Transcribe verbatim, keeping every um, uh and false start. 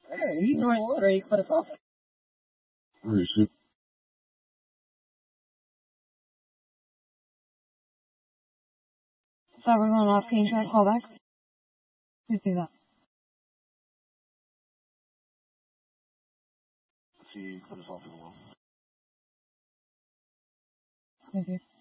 Hey, you drank water, you put us off. Where is it? So we're going off King Track callback? Let's do that. See, put us off as well. Thank you.